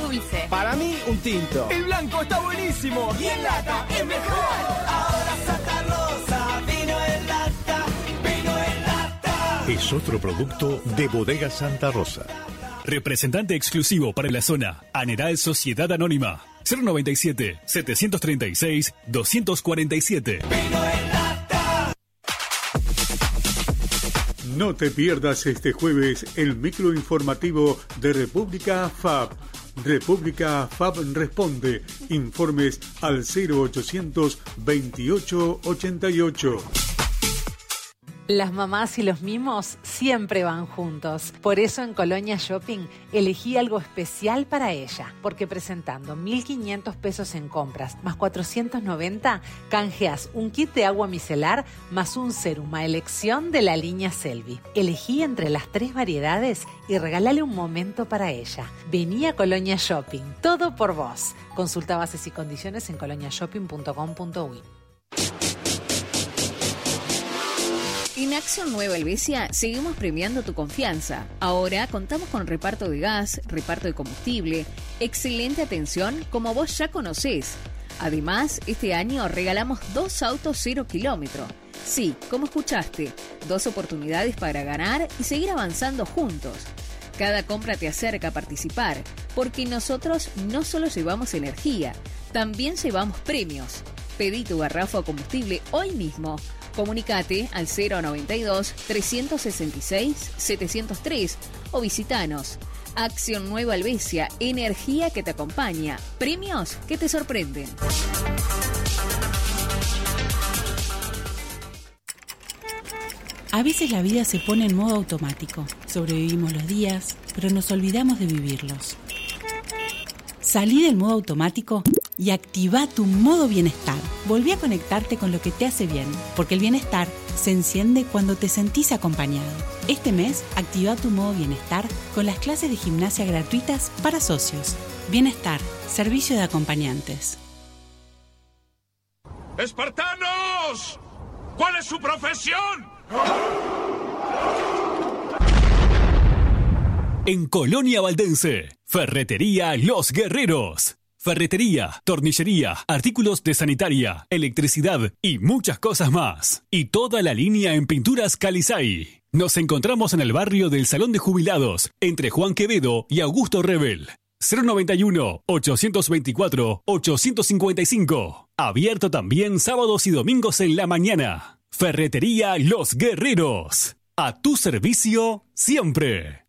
dulce. Para mí, un tinto. El blanco está buenísimo. Y en lata es mejor. Ahora Santa Rosa, vino en lata, vino en lata. Es otro producto de Bodega Santa Rosa. Representante exclusivo para la zona. Aneral Sociedad Anónima. 097-736-247. Vino en lata. No te pierdas este jueves el microinformativo de República FAB. República FAB responde. Informes al 0800 28 88. Las mamás y los mimos siempre van juntos. Por eso en Colonia Shopping elegí algo especial para ella. Porque presentando 1.500 pesos en compras más 490, canjeas un kit de agua micelar más un sérum a elección de la línea Selvi. Elegí entre las 3 variedades y regálale un momento para ella. Vení a Colonia Shopping. Todo por vos. Consulta bases y condiciones en coloniashopping.com.uy. En Acción Nueva Helvecia seguimos premiando tu confianza. Ahora contamos con reparto de gas, reparto de combustible, excelente atención como vos ya conocés. Además, este año regalamos 2 autos 0 kilómetro. Sí, como escuchaste, 2 oportunidades para ganar y seguir avanzando juntos. Cada compra te acerca a participar, porque nosotros no solo llevamos energía, también llevamos premios. Pedí tu garrafa o combustible hoy mismo. Comunicate al 092-366-703 o visitanos. Acción Nueva Helvecia, energía que te acompaña, premios que te sorprenden. A veces la vida se pone en modo automático. Sobrevivimos los días, pero nos olvidamos de vivirlos. Salí del modo automático y activá tu modo bienestar. Volví a conectarte con lo que te hace bien, porque el bienestar se enciende cuando te sentís acompañado. Este mes, activá tu modo bienestar con las clases de gimnasia gratuitas para socios. Bienestar, servicio de acompañantes. ¡Espartanos! ¿Cuál es su profesión? En Colonia Valdense, Ferretería Los Guerreros. Ferretería, tornillería, artículos de sanitaria, electricidad y muchas cosas más. Y toda la línea en pinturas Calizay. Nos encontramos en el barrio del Salón de Jubilados, entre Juan Quevedo y Augusto Rebel. 091-824-855. Abierto también sábados y domingos en la mañana. Ferretería Los Guerreros. A tu servicio siempre.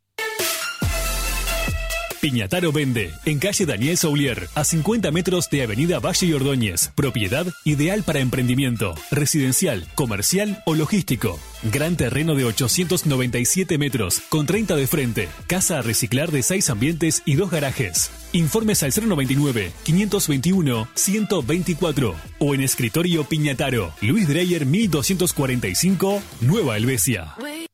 Piñataro vende, en calle Daniel Soulier, a 50 metros de Avenida Valle y Ordóñez. Propiedad ideal para emprendimiento, residencial, comercial o logístico. Gran terreno de 897 metros, con 30 de frente. Casa a reciclar de 6 ambientes y 2 garajes. Informes al 091-521-124 o en Escritorio Piñataro, Luis Dreyer 1245, Nueva Helvecia.